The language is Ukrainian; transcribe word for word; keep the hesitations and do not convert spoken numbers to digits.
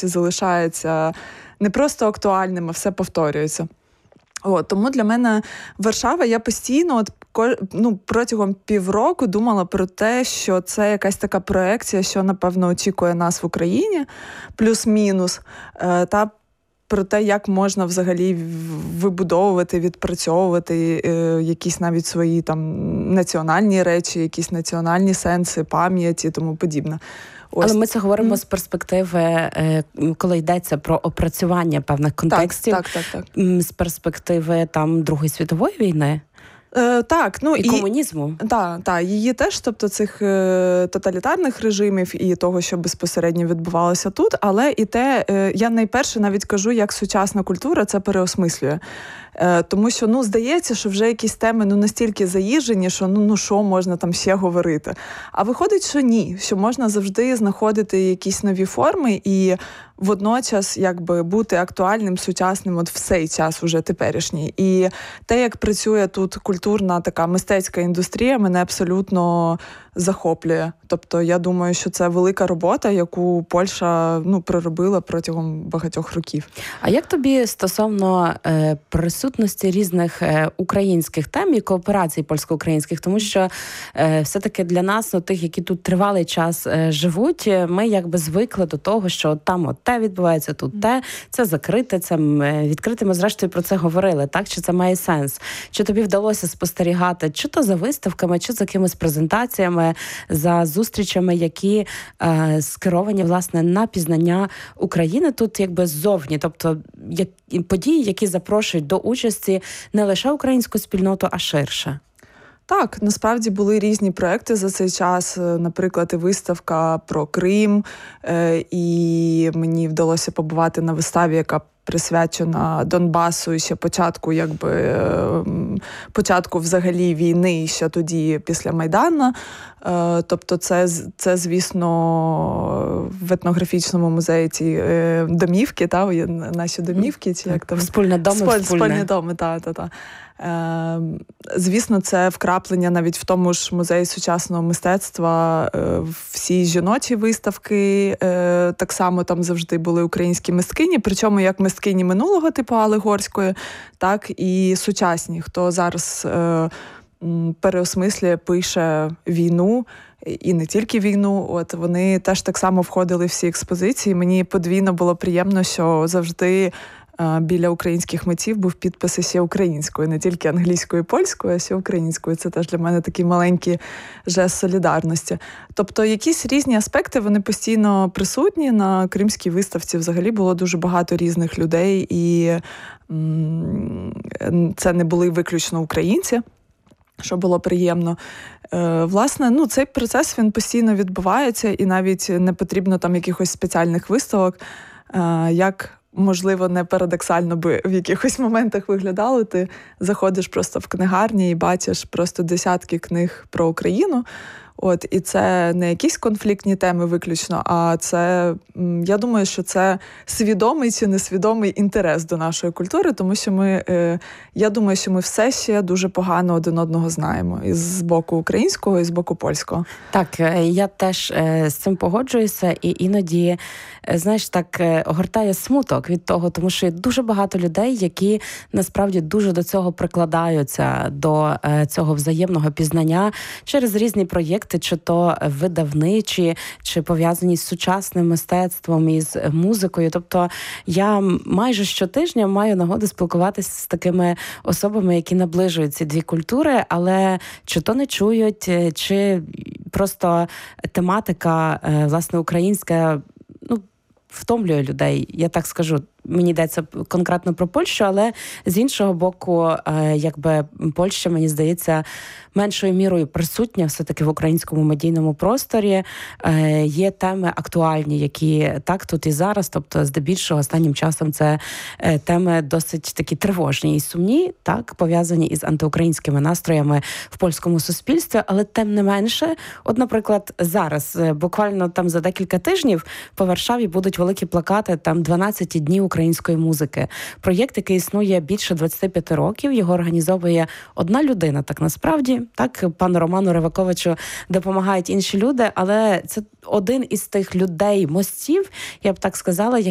досі залишається не просто актуальним, а все повторюється. О, тому для мене Варшава, я постійно от, ну, протягом півроку думала про те, що це якась така проекція, що, напевно, очікує нас в Україні, плюс-мінус, та про те, як можна взагалі вибудовувати, відпрацьовувати е, якісь навіть свої там національні речі, якісь національні сенси, пам'яті і тому подібне. Ось. Але ми це говоримо mm. з перспективи, коли йдеться про опрацювання певних контекстів, так, так, так, так. з перспективи там Другої світової війни. Е, так, ну, і, і комунізму. Так, так, її теж, тобто цих е, тоталітарних режимів і того, що безпосередньо відбувалося тут, але і те, е, я найперше навіть кажу, як сучасна культура це переосмислює. Е, тому що, ну, здається, що вже якісь теми ну, настільки заїжджені, що ну, ну що можна там ще говорити. А виходить, що ні, що можна завжди знаходити якісь нові форми і водночас якби бути актуальним, сучасним от в цей час уже теперішній. І те, як працює тут культурна така мистецька індустрія, мене абсолютно захоплює. Тобто я думаю, що це велика робота, яку Польща ну, проробила протягом багатьох років. А як тобі стосовно е, присутності різних е, українських тем і кооперацій польсько-українських? Тому що е, все-таки для нас, ну, тих, які тут тривалий час е, живуть, ми якби звикли до того, що там от те відбувається, тут те, це закрите, це відкрите. Ми зрештою про це говорили, так? Чи це має сенс? Чи тобі вдалося спостерігати, чи то за виставками, чи за якимись презентаціями, за зустрічами, які е, скеровані, власне, на пізнання України тут якби ззовні, тобто як, події, які запрошують до участі не лише українську спільноту, а ширше? Так, насправді були різні проекти за цей час, наприклад, і виставка про Крим, е, і мені вдалося побувати на виставі, яка присвячена Донбасу і ще початку, якби, початку взагалі війни, ще тоді, після Майдану. Тобто це, це звісно, в етнографічному музеї ці домівки, та, наші домівки, чи як там? Спільні доми. Спіль, спільні доми, так, так, так. Звісно, це вкраплення навіть в тому ж музеї сучасного мистецтва. Всі жіночі виставки, так само там завжди були українські мисткині, причому як мисткині минулого типу Алли Горської, так і сучасні, хто зараз переосмислює, пише війну, і не тільки війну, от вони теж так само входили в всі експозиції. Мені подвійно було приємно, що завжди біля українських митців був підпис ще українською, не тільки англійською і польською, а ще українською. Це теж для мене такий маленький жест солідарності. Тобто якісь різні аспекти, вони постійно присутні. На Кримській виставці взагалі було дуже багато різних людей, і м- це не були виключно українці, що було приємно. Е, власне, ну, цей процес, він постійно відбувається, і навіть не потрібно там якихось спеціальних виставок, е, як можливо, не парадоксально би в якихось моментах виглядало. Ти заходиш просто в книгарні і бачиш просто десятки книг про Україну. От, і це не якісь конфліктні теми виключно, а це, я думаю, що це свідомий чи несвідомий інтерес до нашої культури, тому що ми, я думаю, що ми все ще дуже погано один одного знаємо. І з боку українського, і з боку польського. Так, я теж з цим погоджуюся, і іноді, знаєш, так огортає смуток від того, тому що є дуже багато людей, які насправді дуже до цього прикладаються, до цього взаємного пізнання через різні проєкти, чи то видавничі, чи пов'язані з сучасним мистецтвом, із музикою. Тобто я майже щотижня маю нагоду спілкуватися з такими особами, які наближують ці дві культури, але чи то не чують, чи просто тематика, власне, українська, ну, втомлює людей, я так скажу. Мені йдеться конкретно про Польщу, але з іншого боку, якби Польща, мені здається, меншою мірою присутня все-таки в українському медійному просторі. Є теми актуальні, які так тут і зараз, тобто здебільшого останнім часом це теми досить такі тривожні і сумні, так, пов'язані із антиукраїнськими настроями в польському суспільстві, але тим не менше, от, наприклад, зараз, буквально там за декілька тижнів по Варшаві будуть великі плакати, там дванадцять днів української музики. Проєкт, який існує більше двадцять п'ять років, його організовує одна людина, так насправді, так, пану Роману Риваковичу допомагають інші люди, але це один із тих людей, мостів, я б так сказала,